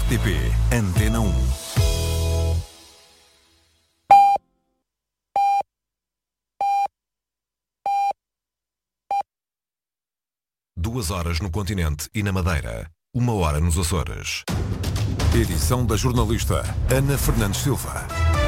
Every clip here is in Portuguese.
RTP Antena 1. Duas horas no continente e na Madeira. 1 hora nos Açores. Edição da jornalista Ana Fernandes Silva.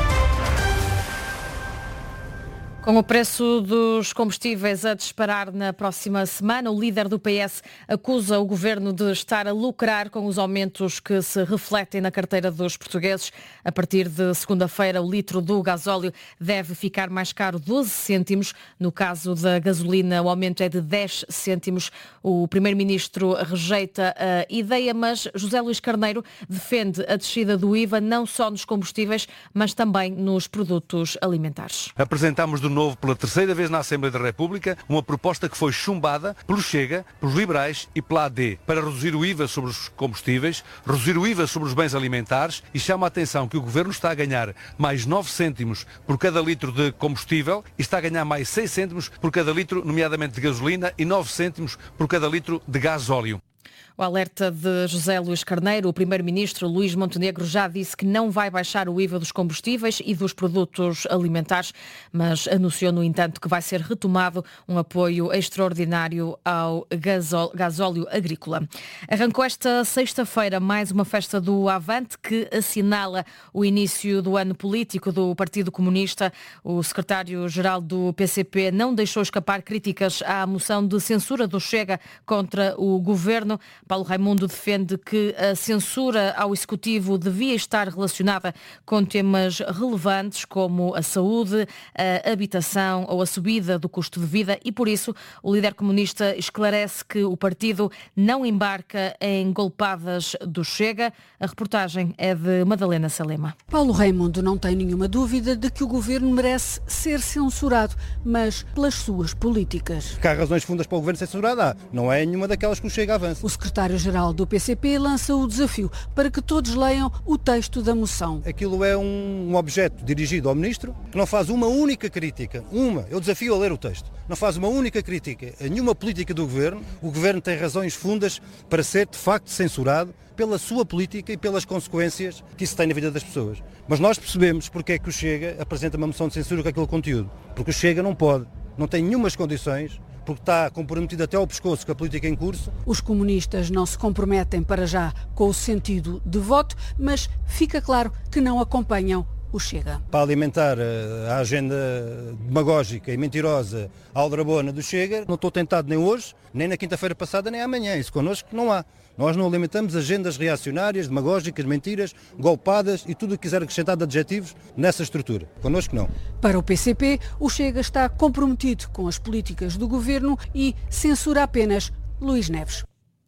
Com o preço dos combustíveis a disparar na próxima semana, o líder do PS acusa o governo de estar a lucrar com os aumentos que se refletem na carteira dos portugueses. A partir de segunda-feira, o litro do gasóleo deve ficar mais caro 12 cêntimos. No caso da gasolina, o aumento é de 10 cêntimos. O primeiro-ministro rejeita a ideia, mas José Luís Carneiro defende a descida do IVA não só nos combustíveis, mas também nos produtos alimentares. Apresentamos de novo pela terceira vez na Assembleia da República uma proposta que foi chumbada pelo Chega, pelos liberais e pela AD para reduzir o IVA sobre os combustíveis, reduzir o IVA sobre os bens alimentares, e chama a atenção que o Governo está a ganhar mais 9 cêntimos por cada litro de combustível e está a ganhar mais 6 cêntimos por cada litro, nomeadamente de gasolina, e 9 cêntimos por cada litro de gasóleo. O alerta de José Luís Carneiro, o primeiro-ministro Luís Montenegro já disse que não vai baixar o IVA dos combustíveis e dos produtos alimentares, mas anunciou, no entanto, que vai ser retomado um apoio extraordinário ao gasóleo agrícola. Arrancou esta sexta-feira mais uma festa do Avante que assinala o início do ano político do Partido Comunista. O secretário-geral do PCP não deixou escapar críticas à moção de censura do Chega contra o governo. Paulo Raimundo defende que a censura ao Executivo devia estar relacionada com temas relevantes como a saúde, a habitação ou a subida do custo de vida, e por isso o líder comunista esclarece que o partido não embarca em golpadas do Chega. A reportagem é de Madalena Salema. Paulo Raimundo não tem nenhuma dúvida de que o governo merece ser censurado, mas pelas suas políticas. Que há razões fundas para o governo ser censurado, não é nenhuma daquelas que o Chega avança. O secretário-geral do PCP lança o desafio para que todos leiam o texto da moção. Aquilo é um objeto dirigido ao ministro que não faz uma única crítica, eu desafio a ler o texto, não faz uma única crítica a nenhuma política do governo. O governo tem razões fundas para ser de facto censurado pela sua política e pelas consequências que isso tem na vida das pessoas. Mas nós percebemos porque é que o Chega apresenta uma moção de censura com aquele conteúdo. Porque o Chega não pode, não tem nenhumas condições, porque está comprometido até ao pescoço com a política em curso. Os comunistas não se comprometem para já com o sentido de voto, mas fica claro que não acompanham o Chega. Para alimentar a agenda demagógica e mentirosa aldrabona do Chega, não estou tentado nem hoje, nem na quinta-feira passada, nem amanhã. Isso connosco não há. Nós não alimentamos agendas reacionárias, demagógicas, mentiras, golpadas e tudo o que quiser acrescentar de adjetivos nessa estrutura. Connosco não. Para o PCP, o Chega está comprometido com as políticas do governo e censura apenas Luís Neves.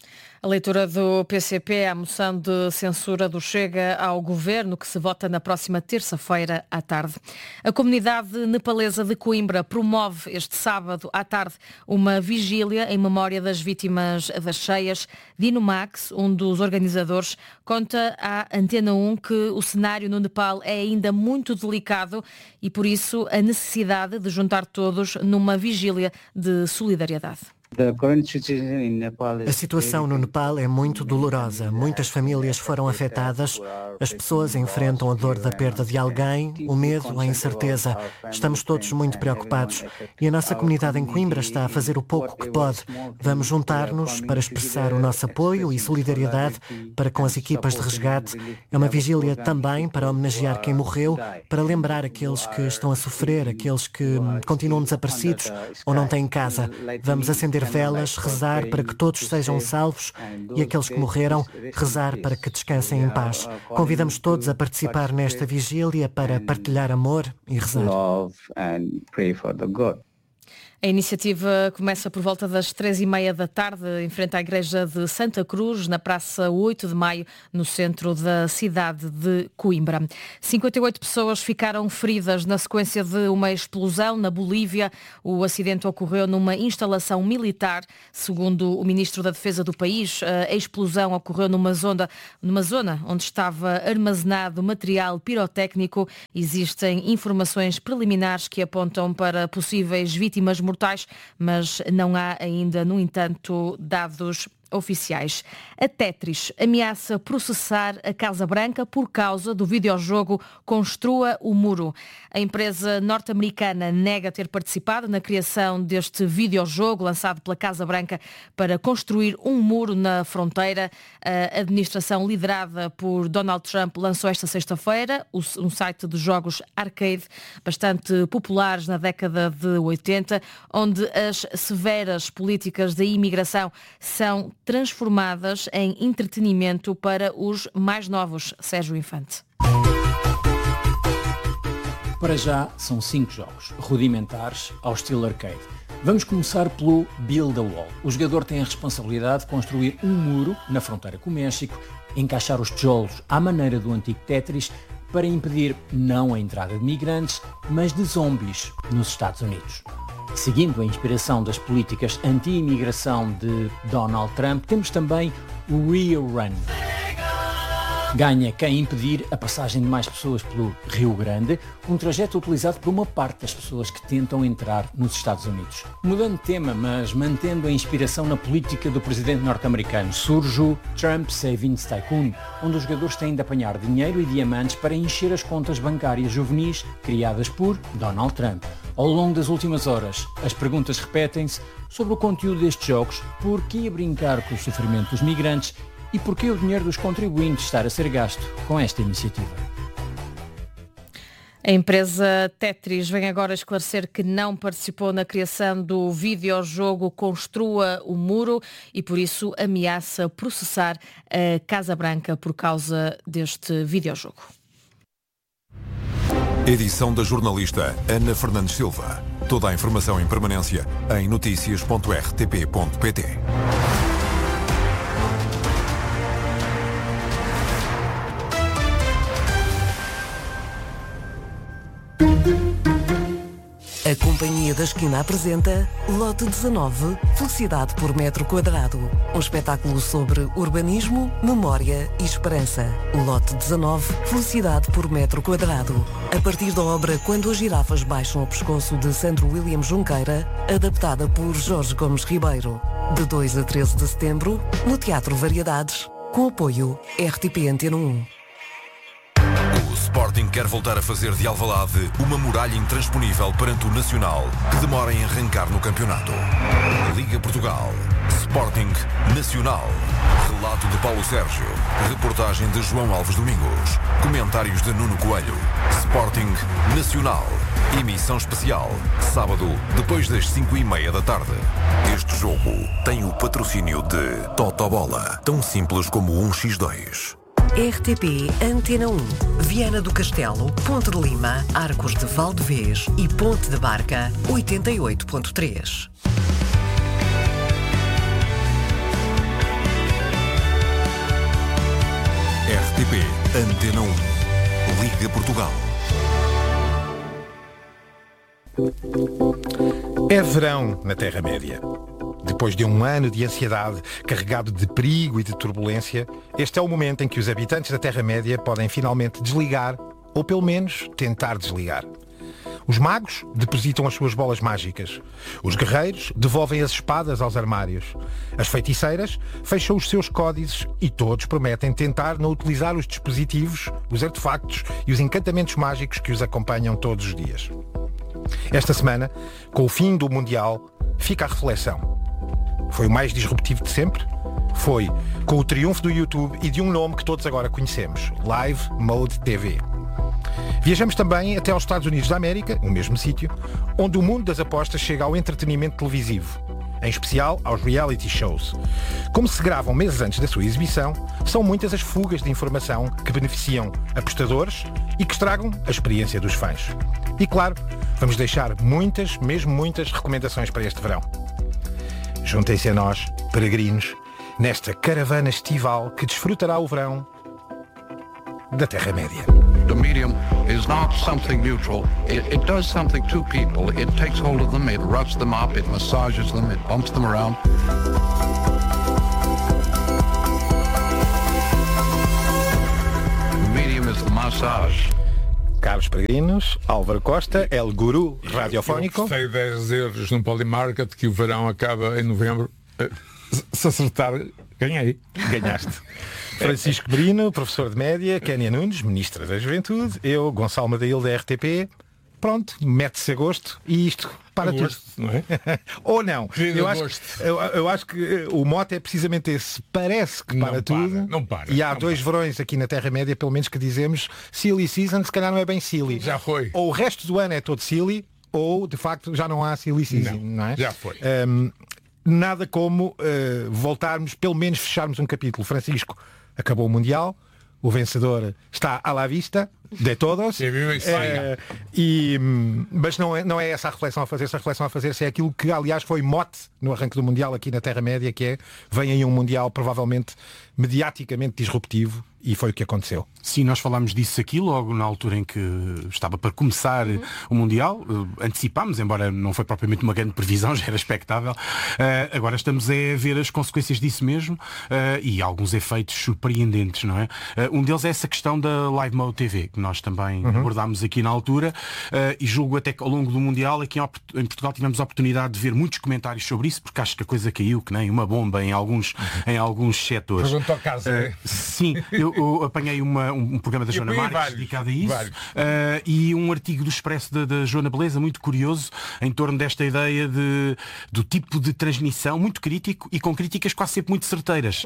A leitura do PCP à moção de censura do Chega ao governo, que se vota na próxima terça-feira à tarde. A comunidade nepalesa de Coimbra promove este sábado à tarde uma vigília em memória das vítimas das cheias. Dino Max, um dos organizadores, conta à Antena 1 que o cenário no Nepal é ainda muito delicado e, por isso, a necessidade de juntar todos numa vigília de solidariedade. A situação no Nepal é muito dolorosa. Muitas famílias foram afetadas. As pessoas enfrentam a dor da perda de alguém, o medo, a incerteza. Estamos todos muito preocupados. E a nossa comunidade em Coimbra está a fazer o pouco que pode. Vamos juntar-nos para expressar o nosso apoio e solidariedade para com as equipas de resgate. É uma vigília também para homenagear quem morreu, para lembrar aqueles que estão a sofrer, aqueles que continuam desaparecidos ou não têm casa. Vamos acender velas, rezar para que todos sejam salvos e aqueles que morreram, rezar para que descansem em paz. Convidamos todos a participar nesta vigília para partilhar amor e rezar. A iniciativa começa por volta das 3h30 da tarde, em frente à Igreja de Santa Cruz, na Praça 8 de Maio, no centro da cidade de Coimbra. 58 pessoas ficaram feridas na sequência de uma explosão na Bolívia. O acidente ocorreu numa instalação militar. Segundo o Ministro da Defesa do país, a explosão ocorreu numa zona onde estava armazenado material pirotécnico. Existem informações preliminares que apontam para possíveis vítimas mortais, mas não há ainda, no entanto, dados oficiais. A Tetris ameaça processar a Casa Branca por causa do videojogo Construa o Muro. A empresa norte-americana nega ter participado na criação deste videojogo lançado pela Casa Branca para construir um muro na fronteira. A administração liderada por Donald Trump lançou esta sexta-feira um site de jogos arcade bastante populares na década de 80, onde as severas políticas da imigração são transformadas em entretenimento para os mais novos. Sérgio Infante. Para já, são 5 jogos, rudimentares ao estilo arcade. Vamos começar pelo Build a Wall. O jogador tem a responsabilidade de construir um muro na fronteira com o México, encaixar os tijolos à maneira do antigo Tetris para impedir não a entrada de migrantes, mas de zombies nos Estados Unidos. Seguindo a inspiração das políticas anti-imigração de Donald Trump, temos também o Rio Run. Ganha quem impedir a passagem de mais pessoas pelo Rio Grande, um trajeto utilizado por uma parte das pessoas que tentam entrar nos Estados Unidos. Mudando de tema, mas mantendo a inspiração na política do presidente norte-americano, surge o Trump Savings Tycoon, onde os jogadores têm de apanhar dinheiro e diamantes para encher as contas bancárias juvenis criadas por Donald Trump. Ao longo das últimas horas, as perguntas repetem-se sobre o conteúdo destes jogos, por que brincar com o sofrimento dos migrantes e por que o dinheiro dos contribuintes estar a ser gasto com esta iniciativa. A empresa Tetris vem agora esclarecer que não participou na criação do videojogo Construa o Muro e por isso ameaça processar a Casa Branca por causa deste videojogo. Edição da jornalista Ana Fernandes Silva. Toda a informação em permanência em noticias.rtp.pt. A Companhia da Esquina apresenta Lote 19, Felicidade por Metro Quadrado. Um espetáculo sobre urbanismo, memória e esperança. Lote 19, Felicidade por Metro Quadrado. A partir da obra Quando as Girafas Baixam o Pescoço de Sandro William Junqueira, adaptada por Jorge Gomes Ribeiro. De 2 a 13 de setembro, no Teatro Variedades, com apoio RTP Antena 1. O Sporting quer voltar a fazer de Alvalade uma muralha intransponível perante o Nacional que demora em arrancar no campeonato. Liga Portugal. Sporting Nacional. Relato de Paulo Sérgio. Reportagem de João Alves Domingos. Comentários de Nuno Coelho. Sporting Nacional. Emissão especial. Sábado, depois das 5:30 da tarde. Este jogo tem o patrocínio de Totobola. Tão simples como 1x2. RTP Antena 1, Viana do Castelo, Ponte de Lima, Arcos de Valdevez e Ponte de Barca, 88.3. RTP Antena 1, Liga Portugal. É verão na Terra-média. Depois de um ano de ansiedade, carregado de perigo e de turbulência, este é o momento em que os habitantes da Terra-média podem finalmente desligar, ou pelo menos tentar desligar. Os magos depositam as suas bolas mágicas. Os guerreiros devolvem as espadas aos armários. As feiticeiras fecham os seus códices e todos prometem tentar não utilizar os dispositivos, os artefactos e os encantamentos mágicos que os acompanham todos os dias. Esta semana, com o fim do Mundial, fica a reflexão. Foi o mais disruptivo de sempre? Foi com o triunfo do YouTube e de um nome que todos agora conhecemos, Live Mode TV. Viajamos também até aos Estados Unidos da América, o mesmo sítio, onde o mundo das apostas chega ao entretenimento televisivo, em especial aos reality shows. Como se gravam meses antes da sua exibição, são muitas as fugas de informação que beneficiam apostadores e que estragam a experiência dos fãs. E claro, vamos deixar muitas, mesmo muitas, recomendações para este verão. Juntem-se a nós, peregrinos, nesta caravana estival que desfrutará o verão da Terra-média. The medium is not something neutral. It does something to people. It takes hold of them, it rubs them up, it massages them, it bumps them around. The medium is the massage. Carlos Peregrinos, Álvaro Costa, El Guru radiofónico. Eu gostei 10 euros no Polymarket, que o verão acaba em novembro. Se acertar, Ganhaste. Francisco Brino, professor de média, Kénia Nunes, ministra da Juventude, eu, Gonçalo Madail, da RTP. Pronto, mete-se a gosto e isto para tudo. Não é? Ou não. Eu acho que o mote é precisamente esse. Parece que para tudo. Não para. E há dois verões aqui na Terra-média, pelo menos, que dizemos silly season, se calhar não é bem silly. Já foi. Ou o resto do ano é todo silly, ou de facto já não há silly season, não é? Já foi. Nada como voltarmos, pelo menos fecharmos um capítulo. Francisco, acabou o Mundial, o vencedor está à la vista de todos. Mas não é essa a reflexão a fazer. Essa reflexão a fazer-se é aquilo que, aliás, foi mote no arranque do Mundial aqui na Terra-média, que é, vem aí um Mundial provavelmente mediaticamente disruptivo, e foi o que aconteceu. Sim, nós falámos disso aqui logo na altura em que estava para começar o Mundial. Antecipámos, embora não foi propriamente uma grande previsão, já era expectável. Agora estamos a ver as consequências disso mesmo e alguns efeitos surpreendentes, não é? Um deles é essa questão da Live Mode TV, que nós também abordámos aqui na altura, e julgo até que ao longo do Mundial aqui em Portugal tivemos a oportunidade de ver muitos comentários sobre isso, porque acho que a coisa caiu que nem uma bomba em alguns setores. Pergunta ao caso, sim, eu apanhei um programa da Joana Marques dedicado a isso, e um artigo do Expresso da Joana Beleza, muito curioso, em torno desta ideia do tipo de transmissão, muito crítico e com críticas quase sempre muito certeiras.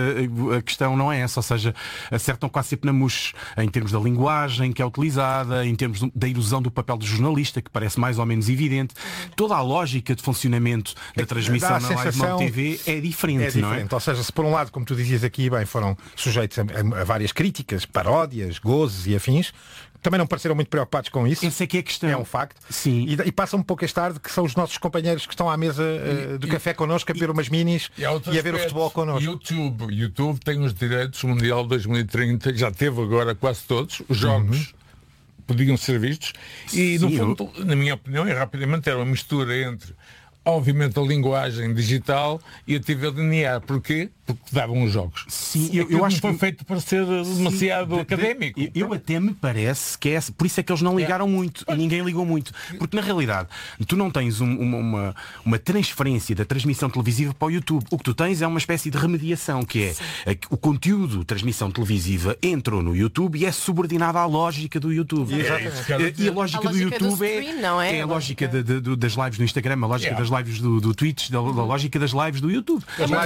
A questão não é essa, ou seja, acertam quase sempre na mousse em termos da linguagem que é utilizada, em termos da ilusão do papel do jornalista, que parece mais ou menos evidente. Toda a lógica de funcionamento da transmissão na Live Mode TV é diferente, não é? Ou seja, se por um lado, como tu dizias aqui, bem, foram sujeitos a várias críticas, paródias, gozes e afins, também não pareceram muito preocupados com isso. Essa é que é a questão. É um facto. Sim. E passa um pouco mais tarde, que são os nossos companheiros que estão à mesa do café connosco a beber umas minis e a ver o futebol connosco. YouTube tem os direitos Mundial 2030, já teve agora quase todos, os jogos podiam ser vistos, e no fundo, na minha opinião, e rapidamente era uma mistura entre, obviamente, a linguagem digital e a TV linear. Porquê? Porque davam os jogos. Sim, eu acho que foi feito para ser demasiado académico. Eu até me parece que é por isso é que eles não ligaram muito, e ninguém ligou muito, porque na realidade tu não tens uma transferência da transmissão televisiva para o YouTube. O que tu tens é uma espécie de remediação, que é o conteúdo de transmissão televisiva entrou no YouTube e é subordinado à lógica do YouTube. E a lógica do YouTube é a lógica das lives do Instagram, a lógica das lives do Twitch, da lógica das lives do YouTube.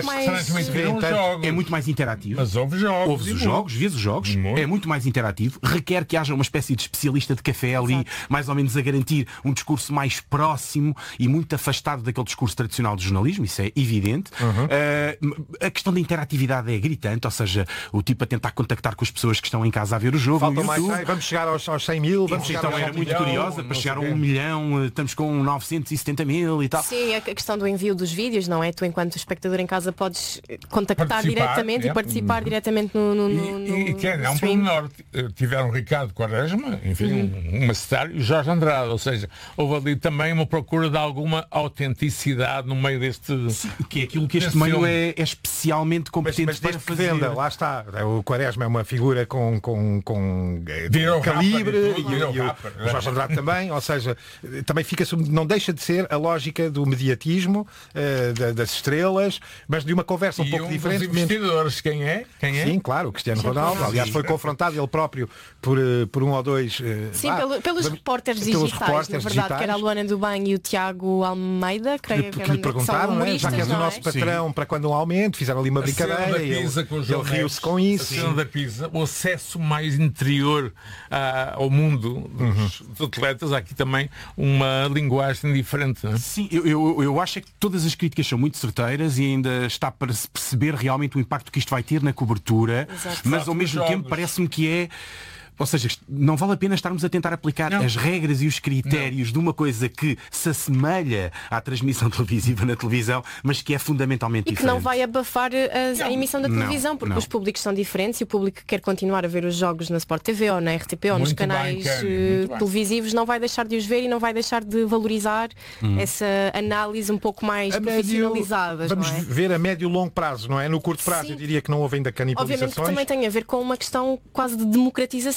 É muito mais interativo. Mas ouves jogos. Ouves os jogos, vês os jogos, é muito mais interativo, requer que haja uma espécie de especialista de café ali, mais ou menos a garantir um discurso mais próximo e muito afastado daquele discurso tradicional do jornalismo, isso é evidente. A questão da interatividade é gritante, ou seja, o tipo a tentar contactar com as pessoas que estão em casa a ver o jogo. Vamos chegar aos 100 mil, vamos chegar então era muito curiosa, para chegar a 1 milhão, estamos com 970 mil e tal. Sim, a questão do envio dos vídeos, não é? Tu, enquanto espectador em casa, podes contactar diretamente e participar diretamente no é um pormenor. Tiveram Ricardo Quaresma, enfim, um secretário, e Jorge Andrade, ou seja, houve ali também uma procura de alguma autenticidade no meio deste... Sim, que é aquilo que este meio é especialmente competente para fazer. Venda, lá está. O Quaresma é uma figura com calibre, o Jorge Andrade também, ou seja, também não deixa de ser a lógica do mediatismo, das estrelas, mas de uma conversa um pouco diferente. Dos investidores, quem é? Sim, claro, o Cristiano Ronaldo. Aliás, foi confrontado ele próprio por um ou dois... Sim, pelos repórteres digitais, na verdade, que era a Luana do Bem e o Tiago Almeida, creio que lhe perguntaram, já que és o nosso patrão, para quando um aumento, fizeram ali uma brincadeira e ele riu-se com isso. A cena da Pisa, o acesso mais interior ao mundo dos atletas, há aqui também uma linguagem diferente, não é? Sim, eu acho que todas as críticas são muito certeiras e ainda está para se perceber realmente o impacto que isto vai ter na cobertura. Exato. Mas ao mesmo tempo parece-me que é... Ou seja, não vale a pena estarmos a tentar aplicar as regras e os critérios de uma coisa que se assemelha à transmissão televisiva na televisão, mas que é fundamentalmente diferente. E que não vai abafar a emissão da televisão, porque os públicos são diferentes e o público que quer continuar a ver os jogos na Sport TV ou na RTP ou nos canais televisivos não vai deixar de os ver e não vai deixar de valorizar essa análise um pouco mais profissionalizada. Vamos ver a médio e longo prazo, não é? No curto prazo eu diria que não houve ainda canibalizações. Obviamente que também tem a ver com uma questão quase de democratização.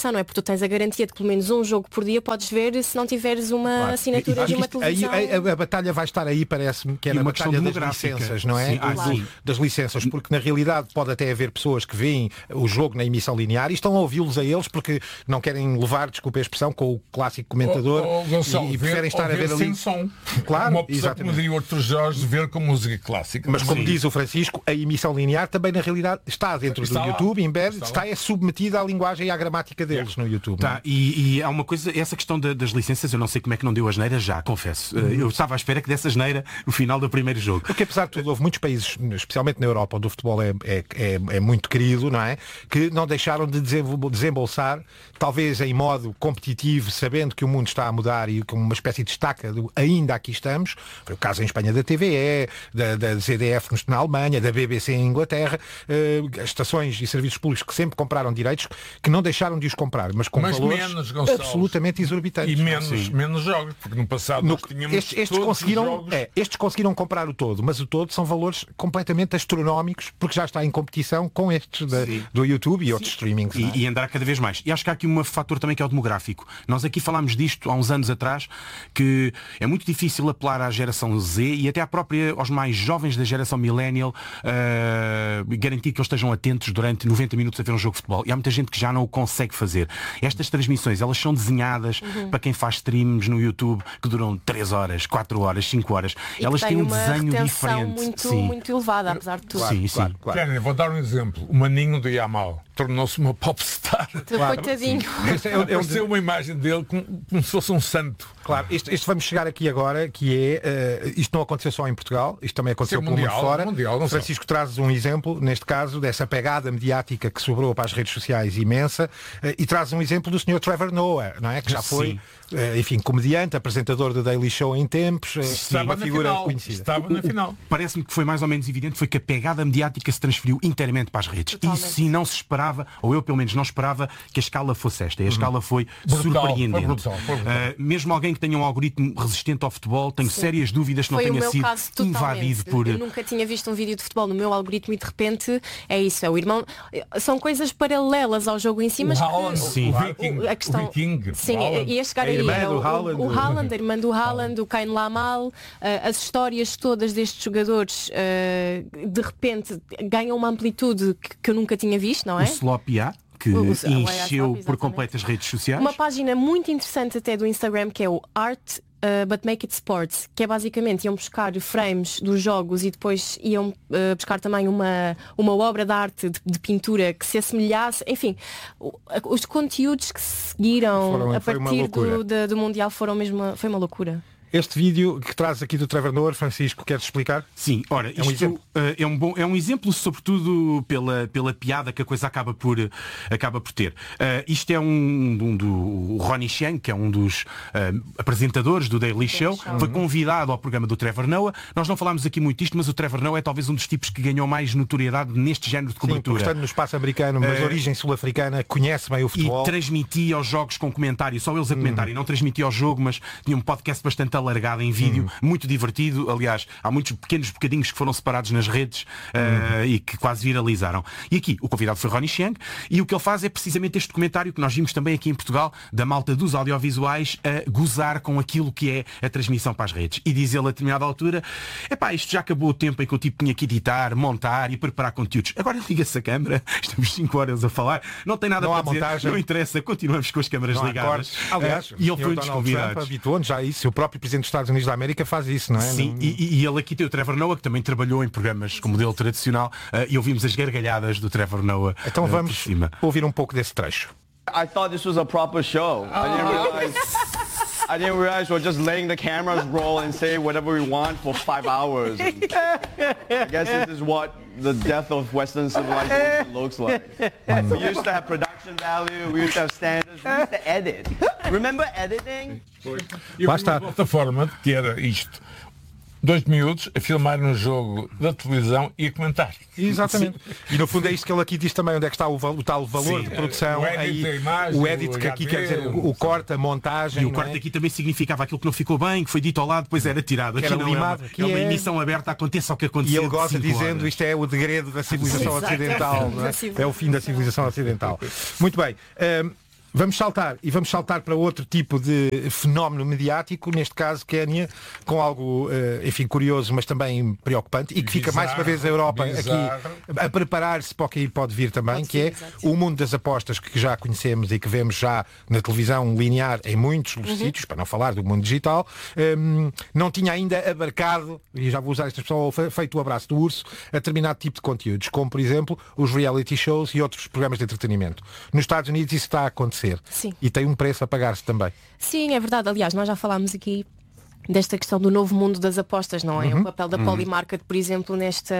televisão, não é? Porque tu tens a garantia de que pelo menos um jogo por dia podes ver se não tiveres uma assinatura de uma televisão. A batalha vai estar aí, parece-me, que é na batalha das licenças, não é? Sim, das licenças, porque na realidade pode até haver pessoas que veem o jogo na emissão linear e estão a ouvi-los a eles porque não querem levar, desculpa a expressão, com o clássico comentador e preferem estar a ver ali. Som. Claro, uma pessoa, como diria outros Jorge, ver com música clássica. Mas como diz o Francisco, a emissão linear também na realidade está dentro do YouTube, está submetida à linguagem e à gramática deles no YouTube. Tá, e há uma coisa, essa questão das licenças, eu não sei como é que não deu asneira já, confesso. Eu estava à espera que desse asneira no final do primeiro jogo. Porque apesar de tudo, houve muitos países, especialmente na Europa, onde o futebol é muito querido, não é? Que não deixaram de desembolsar, talvez em modo competitivo, sabendo que o mundo está a mudar e como uma espécie de estaca do ainda aqui estamos. Foi o caso em Espanha da TVE, da ZDF na Alemanha, da BBC em Inglaterra, estações e serviços públicos que sempre compraram direitos, que não deixaram de os comprar, mas com valores menos, Gonçalo, absolutamente exorbitantes. E menos jogos, porque no passado nós tínhamos estes conseguiram comprar o todo, mas o todo são valores completamente astronómicos, porque já está em competição com estes do YouTube e outros streamings. E andar cada vez mais. E acho que há aqui um fator também que é o demográfico. Nós aqui falámos disto há uns anos atrás, que é muito difícil apelar à geração Z e até aos mais jovens da geração millennial garantir que eles estejam atentos durante 90 minutos a ver um jogo de futebol. E há muita gente que já não o consegue fazer. Estas transmissões, elas são desenhadas para quem faz streams no YouTube que duram 3 horas, 4 horas, 5 horas. E elas têm um desenho diferente. Muito elevada, apesar de tudo. Claro. Vou dar um exemplo. O Maninho do Yamal tornou-se uma popstar. Coitadinho. Apareceu uma imagem dele como se fosse um santo. Claro, isto vamos chegar aqui agora, que é, isto não aconteceu só em Portugal, isto também aconteceu pelo mundo fora. Francisco, trazes um exemplo, neste caso, dessa pegada mediática que sobrou para as redes sociais imensa, e trazes um exemplo do Sr. Trevor Noah, não é? Que já foi, enfim, comediante, apresentador do Daily Show em tempos, uma figura conhecida. Estava na final. Parece-me que foi mais ou menos evidente, foi que a pegada mediática se transferiu inteiramente para as redes. Totalmente. E se não se esperava, ou eu pelo menos não esperava, que a escala fosse esta. E a escala foi surpreendente. Mesmo alguém que tenha um algoritmo resistente ao futebol, tenho sérias dúvidas que não tenha sido invadido por... Eu nunca tinha visto um vídeo de futebol no meu algoritmo e de repente é isso, é o irmão. São coisas paralelas ao jogo em si, mas a questão... O Viking. Sim, ia chegar aí. O Haaland, a irmã do Haaland, o Kane Lamal, as histórias todas destes jogadores de repente ganham uma amplitude que eu nunca tinha visto, não é? O Slopia, que encheu por completo as redes sociais. Uma página muito interessante até do Instagram, que é o Art But Make It Sports, que é basicamente iam buscar frames dos jogos e depois iam buscar também uma obra de arte de pintura que se assemelhasse, enfim, os conteúdos que seguiram a partir do Mundial foi uma loucura. Este vídeo que traz aqui do Trevor Noah, Francisco, queres explicar? Sim, ora, isto é um exemplo sobretudo pela piada que a coisa acaba por ter. Isto é do Ronnie Chang, que é um dos apresentadores do Daily Show, foi convidado ao programa do Trevor Noah. Nós não falámos aqui muito disto, mas o Trevor Noah é talvez um dos tipos que ganhou mais notoriedade neste género de cobertura. Sim, estando no espaço americano, mas de origem sul-africana, conhece bem o futebol. E transmitia os jogos com comentário, só eles a comentarem, não transmitia o jogo, mas tinha um podcast bastante alargado em vídeo, muito divertido. Aliás, há muitos pequenos bocadinhos que foram separados nas redes e que quase viralizaram. E aqui, o convidado foi Ronnie Chang, e o que ele faz é precisamente este documentário que nós vimos também aqui em Portugal, da malta dos audiovisuais a gozar com aquilo que é a transmissão para as redes. E diz ele a determinada altura, isto já acabou o tempo em que eu tinha que editar, montar e preparar conteúdos. Agora liga-se a câmara, estamos 5 horas a falar, não tem nada para dizer, montagem. Não interessa, continuamos com as câmaras ligadas. Aliás, e ele foi um dos convidados. Habituou-nos já a isso, o próprio Presidente dos Estados Unidos da América faz isso, não é? Sim, e ele aqui tem o Trevor Noah, que também trabalhou em programas como modelo tradicional, e ouvimos as gargalhadas do Trevor Noah. Então vamos ouvir um pouco desse trecho. I thought this was a proper show. I didn't realize we're just letting the cameras roll and say whatever we want for 5 hours. I guess this is what the death of Western civilization looks like. We used to have production value, we used to have standards, we used to edit. Remember editing? Lá está a plataforma que era isto. 2 minutos a filmar um jogo da televisão e a comentar. Exatamente. E no fundo é isto que ele aqui diz também, onde é que está o tal valor de produção. O edit, que aqui quer dizer o corte, a montagem. E o corte aqui também significava aquilo que não ficou bem, que foi dito ao lado, depois era tirado. Aqui era limado. É uma emissão aberta, aconteça o que aconteça. E ele gosta dizendo isto é o degredo da civilização ocidental. É o fim da civilização ocidental. Muito bem. Vamos saltar para outro tipo de fenómeno mediático, neste caso Quénia, com algo, enfim, curioso, mas também preocupante, e que fica mais uma vez a Europa aqui a preparar-se para o que aí pode vir também, que é o mundo das apostas que já conhecemos e que vemos já na televisão linear em muitos sítios, para não falar do mundo digital, não tinha ainda abarcado, e já vou usar esta expressão, feito o abraço do urso, a determinado tipo de conteúdos, como por exemplo os reality shows e outros programas de entretenimento. Nos Estados Unidos isso está a acontecer. Sim. E tem um preço a pagar-se também. Sim, é verdade. Aliás, nós já falámos aqui desta questão do novo mundo das apostas, não é? O papel da Polymarket, por exemplo,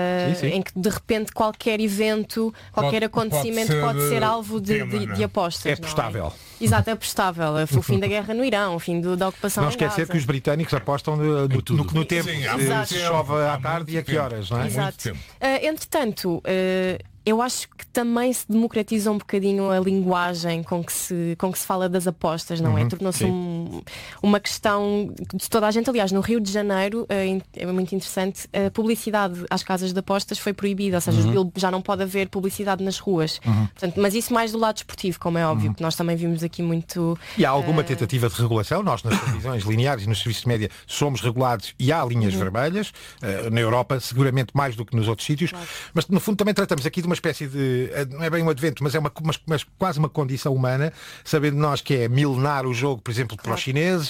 em que de repente qualquer evento, qualquer acontecimento pode ser alvo de apostas. É apostável. Exato, é apostável. O fim da guerra no Irão, o fim da ocupação Não esquecer que os britânicos apostam no que no tempo. Se chove à tarde e a que horas, não é? Exato. Entretanto, eu acho que também se democratiza um bocadinho a linguagem com que se fala das apostas, não é? Tornou-se uma questão de toda a gente. Aliás, no Rio de Janeiro, é muito interessante, a publicidade às casas de apostas foi proibida, ou seja, já não pode haver publicidade nas ruas. Portanto, mas isso mais do lado esportivo, como é óbvio, que nós também vimos aqui muito... E há alguma tentativa de regulação? Nós, nas televisões lineares e nos serviços de média, somos regulados e há linhas vermelhas. Na Europa, seguramente mais do que nos outros sítios. Mas, no fundo, também tratamos aqui de uma espécie de, não é bem um advento, mas é mas quase uma condição humana, sabendo nós que é milenar o jogo, por exemplo, para os chineses,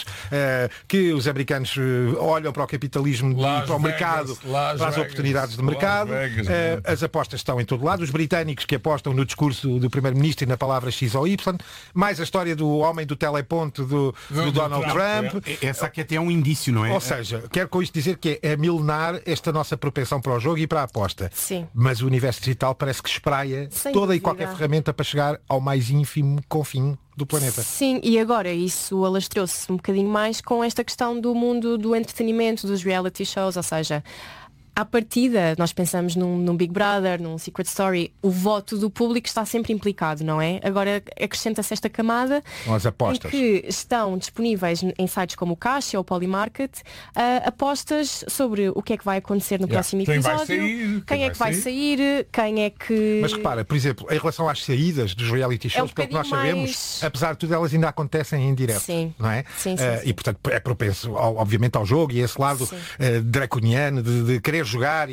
que os americanos olham para o capitalismo e para o mercado, para as oportunidades de mercado. As apostas estão em todo lado. Os britânicos que apostam no discurso do Primeiro-Ministro e na palavra X ou Y. Mais a história do homem do teleponto do Donald Trump. Essa aqui até é um indício, não é? Ou seja, quero com isto dizer que é milenar esta nossa propensão para o jogo e para a aposta. Sim. Mas o universo digital parece que espraia toda e qualquer ferramenta para chegar ao mais ínfimo confim do planeta. Sim, e agora isso alastrou-se um bocadinho mais com esta questão do mundo do entretenimento, dos reality shows, ou seja, à partida, nós pensamos num Big Brother, num Secret Story, o voto do público está sempre implicado, não é? Agora acrescenta-se esta camada as apostas. Em que estão disponíveis em sites como o Caixa ou o Polymarket apostas sobre o que é que vai acontecer no próximo episódio, quem é que vai sair, quem é que... Mas repara, por exemplo, em relação às saídas dos reality shows, pelo que nós sabemos, apesar de tudo, elas ainda acontecem em direto, não é? Sim. E portanto é propenso, obviamente, ao jogo e esse lado draconiano de querer jogar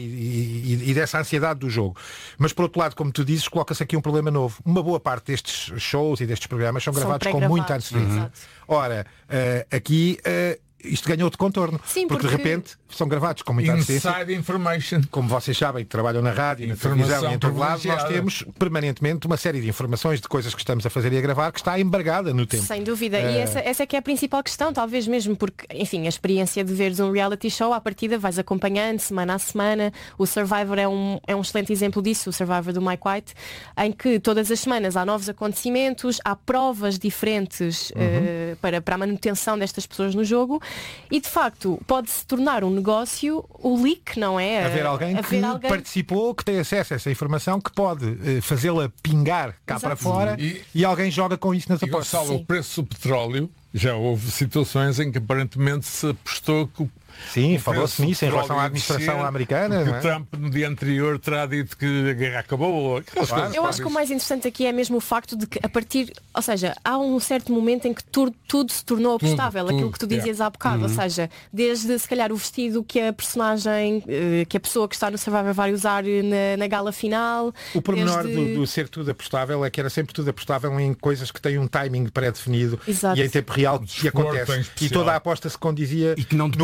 e dessa ansiedade do jogo. Mas por outro lado, como tu dizes, coloca-se aqui um problema novo. Uma boa parte destes shows e destes programas são gravados com muita antecedência. Ora, aqui isto ganhou outro contorno. Sim, porque de repente são gravados com muita antecedência. Inside information. Como vocês sabem, que trabalham na rádio, na televisão e em todo lado, nós temos permanentemente uma série de informações de coisas que estamos a fazer e a gravar que está embargada no tempo. Sem dúvida. E essa é que é a principal questão, talvez mesmo, porque, enfim, a experiência de veres um reality show, à partida vais acompanhando semana a semana. O Survivor é um excelente exemplo disso, o Survivor do Mike White, em que todas as semanas há novos acontecimentos, há provas diferentes para a manutenção destas pessoas no jogo. E de facto pode-se tornar um negócio o leak, não é? Haver alguém que participou, que tem acesso a essa informação, que pode fazê-la pingar cá para fora e alguém joga com isso nas apostas. Gonçalo, o preço do petróleo, já houve situações em que aparentemente se apostou que Sim, falou-se nisso em relação à administração americana. O Trump no dia anterior terá dito que a guerra acabou. Eu acho que o mais interessante aqui é mesmo o facto de que a partir, ou seja, há um certo momento em que tudo se tornou apostável, aquilo que tu dizias há bocado, ou seja, desde se calhar o vestido que a personagem, que a pessoa que está no Survivor vai usar na gala final. O pormenor do ser tudo apostável é que era sempre tudo apostável em coisas que têm um timing pré-definido e em tempo real que acontece. E toda a aposta se condizia e que não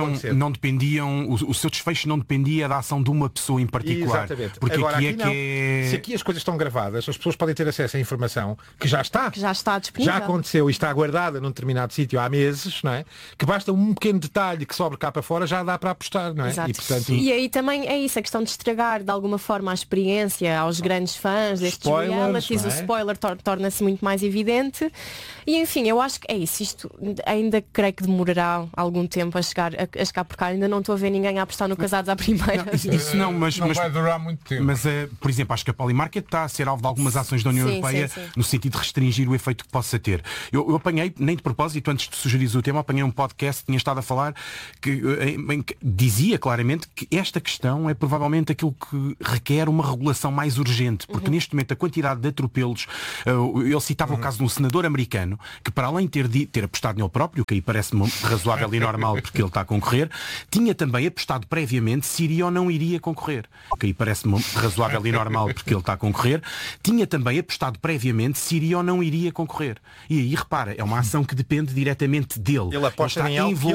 dependiam, o seu desfecho não dependia da ação de uma pessoa em particular. Exatamente. Porque agora, aqui se aqui as coisas estão gravadas, as pessoas podem ter acesso à informação que já está disponível. Já aconteceu e está guardada num determinado sítio há meses, não é? Que basta um pequeno detalhe que sobre cá para fora já dá para apostar, não é? Exato. E, portanto, aí também é isso, a questão de estragar de alguma forma a experiência aos grandes fãs destes realities, o spoiler torna-se muito mais evidente. E enfim, eu acho que é isso. Isto ainda creio que demorará algum tempo a chegar a cá por cá. Ainda não estou a ver ninguém a apostar no Casados à primeira. Isso não, mas vai durar muito tempo. Mas, por exemplo, acho que a Polymarket está a ser alvo de algumas ações da União Europeia no sentido de restringir o efeito que possa ter. Eu apanhei, nem de propósito, antes de sugerir o tema, apanhei um podcast que tinha estado a falar que dizia claramente que esta questão é provavelmente aquilo que requer uma regulação mais urgente, porque neste momento a quantidade de atropelos, ele citava o caso de um senador americano que, para além de ter apostado nele próprio, que aí parece-me razoável e normal porque ele está a concorrer, tinha também apostado previamente se iria ou não iria concorrer, que aí parece-me razoável e normal porque ele está a concorrer, tinha também apostado previamente se iria ou não iria concorrer. E aí, repara, é uma ação que depende diretamente dele. Ele aposta em algo